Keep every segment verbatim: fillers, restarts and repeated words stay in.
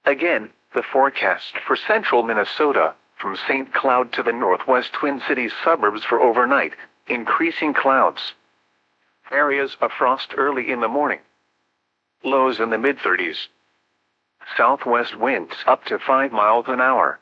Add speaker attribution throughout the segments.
Speaker 1: Again, the forecast for central Minnesota, from Saint Cloud to the northwest Twin Cities suburbs for overnight, increasing clouds. Areas of frost early in the morning. Lows in the mid thirties. Southwest winds up to five miles an hour.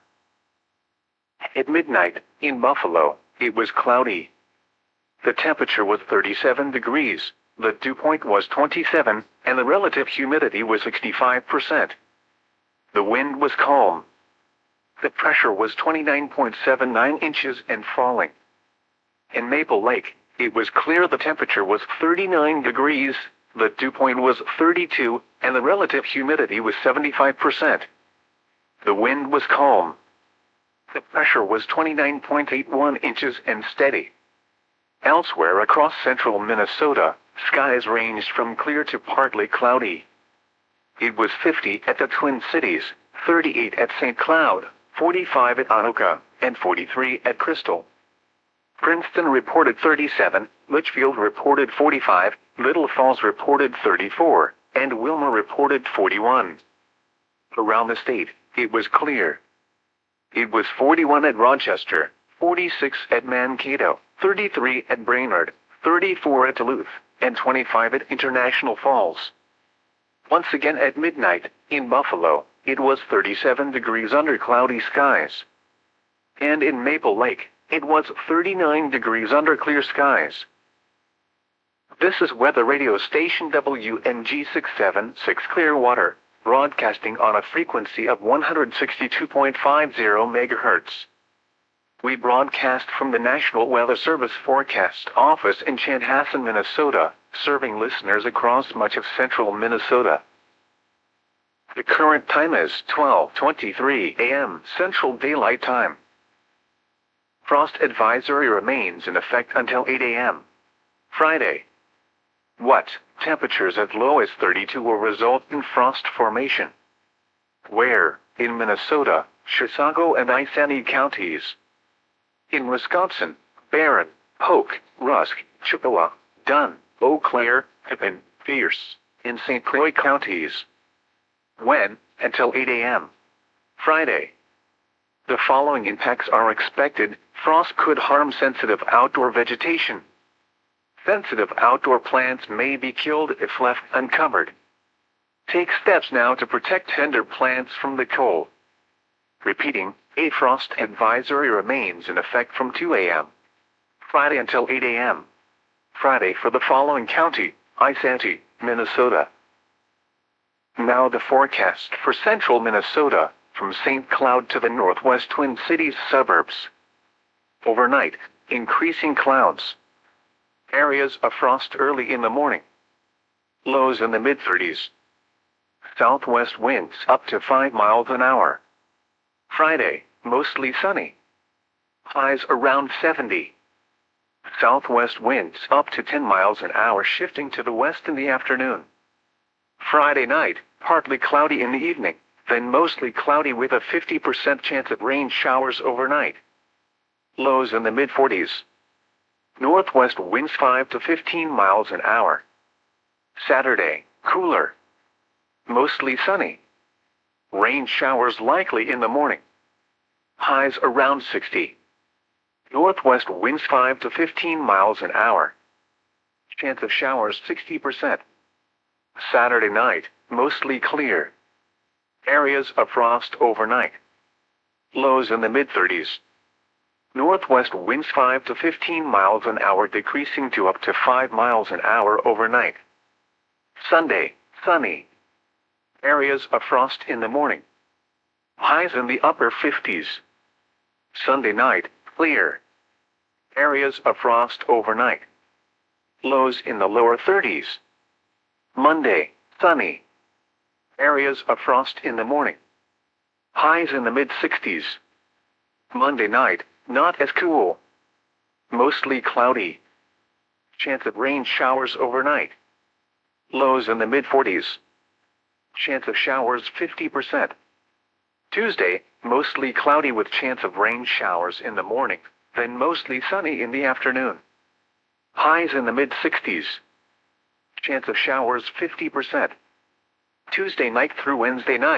Speaker 1: At midnight, in Buffalo, it was cloudy. The temperature was thirty-seven degrees, the dew point was twenty-seven, and the relative humidity was sixty-five percent. The wind was calm. The pressure was twenty-nine point seven nine inches and falling. In Maple Lake, it was clear. The temperature was thirty-nine degrees, the dew point was thirty-two, and the relative humidity was seventy-five percent. The wind was calm. The pressure was twenty-nine point eight one inches and steady. Elsewhere across central Minnesota, skies ranged from clear to partly cloudy. It was fifty at the Twin Cities, thirty-eight at Saint Cloud, forty-five at Anoka, and forty-three at Crystal. Princeton reported thirty-seven, Litchfield reported forty-five, Little Falls reported thirty-four, and Wilmer reported forty-one. Around the state, it was clear. It was forty-one at Rochester, forty-six at Mankato, thirty-three at Brainerd, thirty-four at Duluth, and twenty-five at International Falls. Once again at midnight, in Buffalo, it was thirty-seven degrees under cloudy skies. And in Maple Lake, it was thirty-nine degrees under clear skies. This is weather radio station W N G six seven six Clearwater, broadcasting on a frequency of one hundred sixty-two point five zero megahertz. We broadcast from the National Weather Service Forecast Office in Chanhassen, Minnesota, serving listeners across much of central Minnesota. The current time is twelve twenty-three a m Central Daylight Time. Frost advisory remains in effect until eight a m Friday. What? Temperatures as low as thirty-two will result in frost formation. Where? In Minnesota, Chisago and Iceni counties. In Wisconsin, Barron, Polk, Rusk, Chippewa, Dunn, Eau Claire, Pippin, Pierce, in Saint Croix counties. When? Until eight a m Friday. The following impacts are expected. Frost could harm sensitive outdoor vegetation. Sensitive outdoor plants may be killed if left uncovered. Take steps now to protect tender plants from the cold. Repeating, a frost advisory remains in effect from two a m Friday until eight a m Friday for the following county: Iceni, Minnesota. Now the forecast for central Minnesota, from Saint Cloud to the northwest Twin Cities suburbs. Overnight, increasing clouds. Areas of frost early in the morning. Lows in the mid thirties. Southwest winds up to five miles an hour. Friday, mostly sunny. Highs around seventy. Southwest winds up to ten miles an hour, shifting to the west in the afternoon. Friday night, partly cloudy in the evening, then mostly cloudy with a fifty percent chance of rain showers overnight. Lows in the mid forties. Northwest winds five to fifteen miles an hour. Saturday, cooler. Mostly sunny. Rain showers likely in the morning. Highs around sixty. Northwest winds five to fifteen miles an hour. Chance of showers sixty percent. Saturday night, mostly clear. Areas of frost overnight. Lows in the mid thirties. Northwest winds five to fifteen miles an hour, decreasing to up to five miles an hour overnight. Sunday, sunny. Areas of frost in the morning. Highs in the upper fifties. Sunday night, clear. Areas of frost overnight. Lows in the lower thirties. Monday, sunny. Areas of frost in the morning. Highs in the mid sixties. Monday night, not as cool. Mostly cloudy. Chance of rain showers overnight. Lows in the mid forties. Chance of showers fifty percent. Tuesday, mostly cloudy with chance of rain showers in the morning, then mostly sunny in the afternoon. Highs in the mid sixties. Chance of showers fifty percent. Tuesday night through Wednesday night.